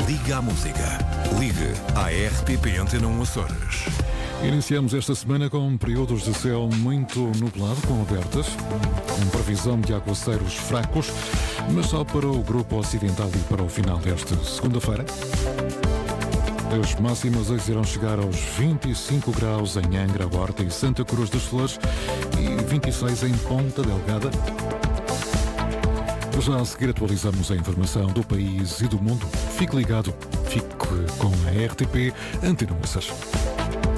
Liga à Música. Ligue à RTP Antena 1 Açores. Iniciamos esta semana com períodos de céu muito nublado, com abertas, com previsão de aguaceiros fracos, mas só para o grupo ocidental e para o final desta segunda-feira. As máximas hoje irão chegar aos 25 graus em Angra, Horta e Santa Cruz das Flores e 26 em Ponta Delgada. Já a seguir atualizamos a informação do país e do mundo. Fique ligado, fique com a RTP Antena 1 Açores.